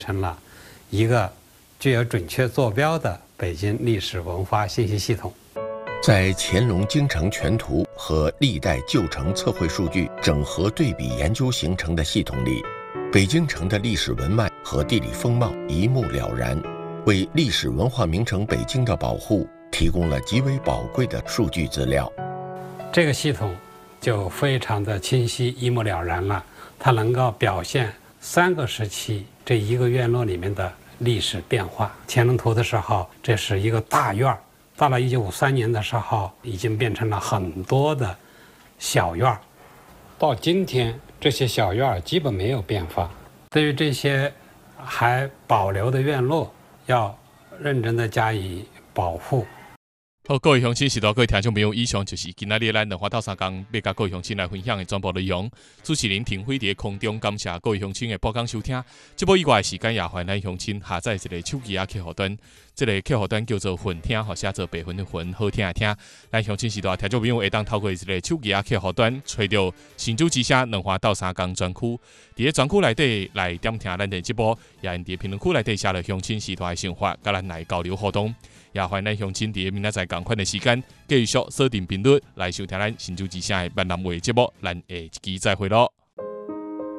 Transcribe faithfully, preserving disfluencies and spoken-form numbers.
成了一个具有准确坐标的北京历史文化信息系统。 在乾隆京城全图和历代旧城测绘数据整合对比研究形成的系统里，北京城的历史文脉和地理风貌一目了然，为历史文化名城北京的保护提供了极为宝贵的数据资料。 这个系统就非常的清晰一目了然了，它能够表现三个时期这一个院落里面的历史变化。乾隆图的时候，这是一个大院儿，到了一九五三年的时候，已经变成了很多的小院儿。到今天，这些小院儿基本没有变化。对于这些还保留的院落，要认真的加以保护。 好，各位乡亲，是多各位听众朋友，以上就是今仔日咱两花斗三工要甲各位乡亲来分享的全部内容。主持人停飞伫空中，感谢各位乡亲的播讲收听。这部以外的时间也欢迎咱乡亲下载一个手机啊客户端，这个客户端叫做混听，或写做白云的云，好听的听。咱乡亲是多听众朋友会当透过一个手机啊客户端，找到新竹之声两花斗三工专区，伫个专区内底来点听咱的节目，也伫评论区内底写了乡亲时代的想法，甲咱来交流互动。也欢迎咱乡亲伫个明仔载同款的时间，继续锁定频率来收听咱新竹之声的闽南话节目。咱下一期再会咯。